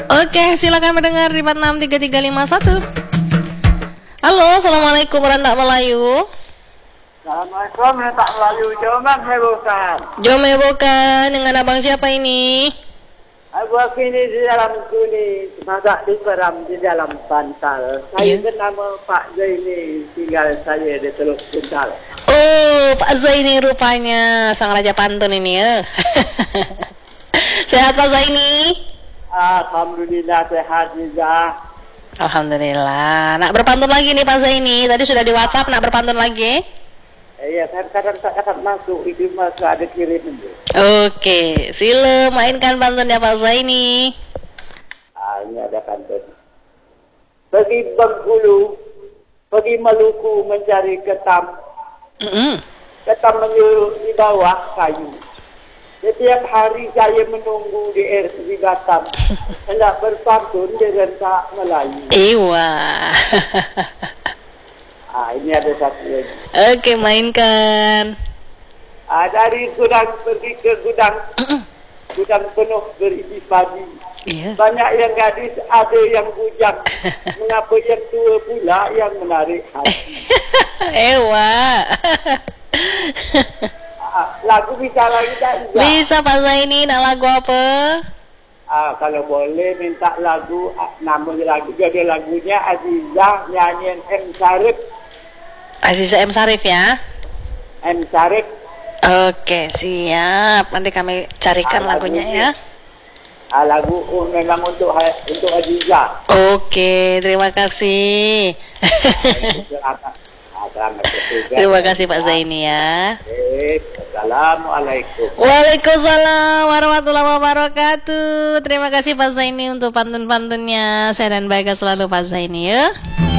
Oke, silakan mendengar di 463351. Halo, assalamualaikum Ranta Melayu. Assalamualaikum, tak Melayu. Joman bukan. Jome bukan, dengan abang siapa ini? Aku ini di dalam sini, masak di peram di dalam pantal. Saya bernama Pak Zaini, tinggal saya di Teluk Puntal. Oh, Pak Zaini rupanya sang raja pantun ini ya. Sehat Pak Zaini? Alhamdulillah sehat juga. Alhamdulillah. Nak berpantun lagi nih Pak Zaini. Tadi sudah di WhatsApp nak berpantun lagi. Iya, kadang masuk itu masuk ada kirim itu. Oke, sila mainkan pantunnya Pak Zaini. Ini ada pantun. Pergi Bengkulu, pergi Maluku mencari ketam. Ketam menyuruh di bawah kayu. Setiap hari saya menunggu di RSB Batam. Hendak berpantun dengan tak Melayu. Ewa. Ini ada satu lagi. Oke, mainkan. Dari gudang pergi ke gudang. Gudang penuh berisi padi. Iya. Banyak yang gadis, ada yang bujang. Mengapa yang tua pula yang menarik hati? Ewa. Lagu bisa lagi tak? Bisa Pak Zaini, nak lagu apa? Kalau boleh minta lagu, nama lagu jadi lagunya Azizah nyanyian M Sarif. Aziza M Sarif ya. M Sarif. Oke, siap. Nanti kami carikan lagunya ya. Lagu memang untuk Azizah. Oke, terima kasih. Terima kasih Pak Zaini ya. Assalamualaikum. Waalaikumsalam warahmatullahi wabarakatuh. Terima kasih Pak Zaini untuk pantun-pantunnya. Saya dan baik selalu Pak Zaini ya.